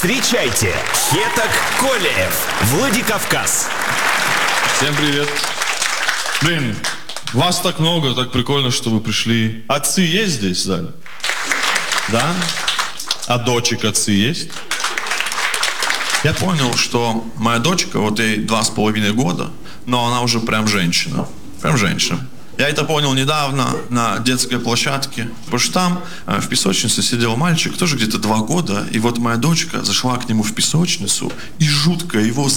Встречайте, Хетак Колеев, Владикавказ. Всем привет. Блин, вас так много, так прикольно, что вы пришли. Отцы есть здесь в зале? Да? А дочек отцы есть? Я понял, что моя дочка, вот ей 2,5 года, но она уже прям женщина. Прям женщина. Я это понял недавно на детской площадке, потому что там в песочнице сидел мальчик, тоже где-то 2 года, и вот моя дочка зашла к нему в песочницу и жутко его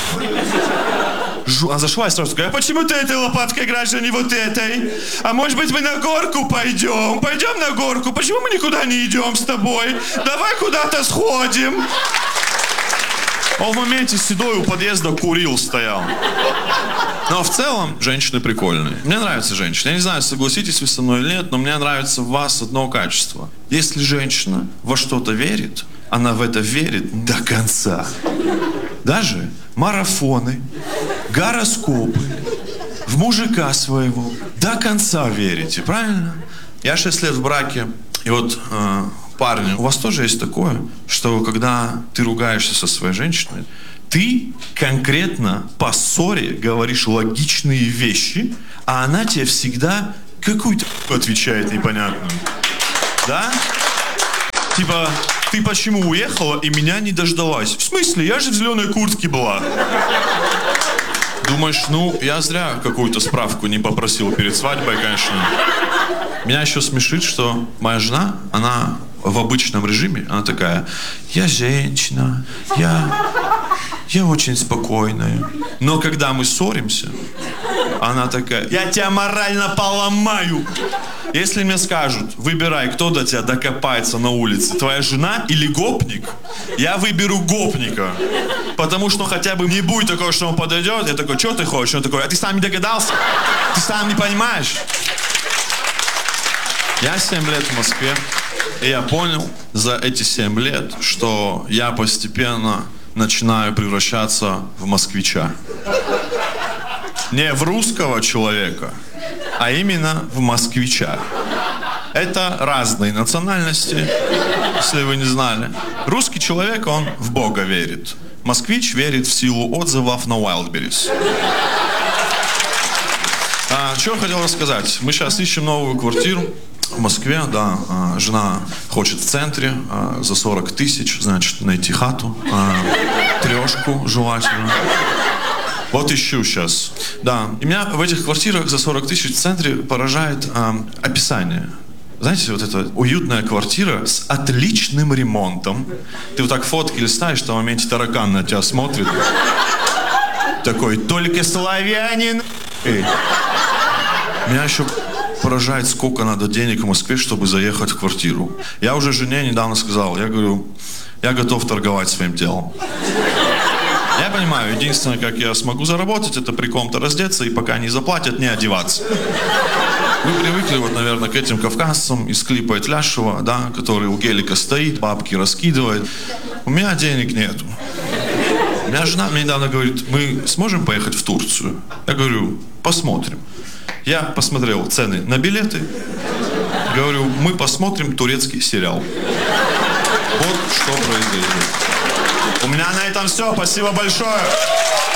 Она зашла и сразу сказала: а почему ты этой лопаткой играешь, а не вот этой? А может быть мы на горку пойдем? Пойдем на горку? Почему мы никуда не идем с тобой? Давай куда-то сходим. Он в моменте седой у подъезда курил, стоял. Но в целом женщины прикольные. Мне нравятся женщины. Я не знаю, согласитесь вы со мной или нет, но мне нравится в вас одно качество. Если женщина во что-то верит, она в это верит до конца. Даже марафоны, гороскопы, в мужика своего до конца верите, правильно? Я 6 лет в браке, и вот... парни, у вас тоже есть такое, что когда ты ругаешься со своей женщиной, ты конкретно по ссоре говоришь логичные вещи, а она тебе всегда какую-то отвечает непонятную. Да? Типа, ты почему уехала и меня не дождалась? В смысле? Я же в зеленой куртке была. Думаешь, ну, я зря какую-то справку не попросил перед свадьбой, конечно. Меня еще смешит, что моя жена, она в обычном режиме, она такая: я женщина, я очень спокойная. Но когда мы ссоримся, она такая: я тебя морально поломаю. Если мне скажут: выбирай, кто до тебя докопается на улице, твоя жена или гопник, я выберу гопника. Потому что хотя бы не будет такого, что он подойдет, я такой: что ты хочешь? Он такой: а ты сам не догадался? Ты сам не понимаешь? Я 7 лет в Москве, и я понял за эти 7 лет, что я постепенно начинаю превращаться в москвича. Не в русского человека, а именно в москвича. Это разные национальности, если вы не знали. Русский человек, он в Бога верит. Москвич верит в силу отзывов на Wildberries. Что я хотел рассказать? Мы сейчас ищем новую квартиру в Москве, да. Жена хочет в центре за 40 тысяч, значит, найти хату, 3 желательно. Вот ищу сейчас. Да. И меня в этих квартирах за 40 тысяч в центре поражает описание. Знаете, вот эта уютная квартира с отличным ремонтом. Ты вот так фотки листаешь, там в моменте таракан на тебя смотрит. Такой: только славянин. Меня еще поражает, сколько надо денег в Москве, чтобы заехать в квартиру. Я уже жене недавно сказал, я говорю: я готов торговать своим телом. Я понимаю, единственное, как я смогу заработать, это при ком-то раздеться и пока не заплатят, не одеваться. Вы привыкли, вот, наверное, к этим кавказцам из клипа Этляшева, да, который у гелика стоит, бабки раскидывает. У меня денег нету. У меня жена мне недавно говорит: мы сможем поехать в Турцию? Я говорю: посмотрим. Я посмотрел цены на билеты. Говорю: мы посмотрим турецкий сериал. Вот что произойдет. У меня на этом все. Спасибо большое.